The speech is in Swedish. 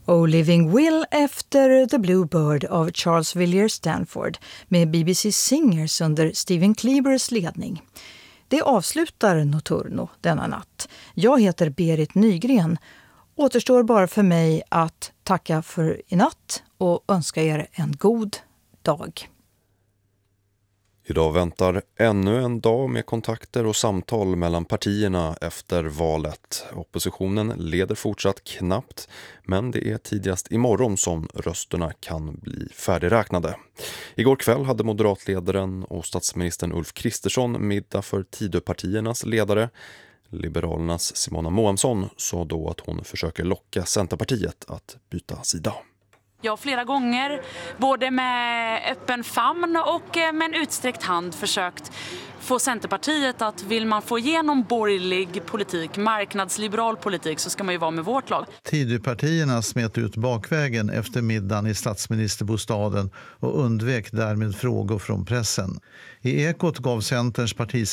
O Living Will efter The Blue Bird av Charles Villiers Stanford med BBC Singers under Steven Klebers ledning. Det avslutar Notturno denna natt. Jag heter Berit Nygren. Återstår bara för mig att tacka för i natt och önska er en god dag. Idag väntar ännu en dag med kontakter och samtal mellan partierna efter valet. Oppositionen leder fortsatt knappt, men det är tidigast imorgon som rösterna kan bli färdigräknade. Igår kväll hade moderatledaren och statsministern Ulf Kristersson middag för Tidöpartiernas ledare. Liberalernas Simona Moamsson sa då att hon försöker locka Centerpartiet att byta sida. Jag har flera gånger, både med öppen famn och med en utsträckt hand, försökt få Centerpartiet att vill man få igenom borgerlig politik, marknadsliberal politik, så ska man ju vara med vårt lag. Tidöpartierna smet ut bakvägen efter middagen i statsministerbostaden och undvek därmed frågor från pressen. I Ekot gav Centerns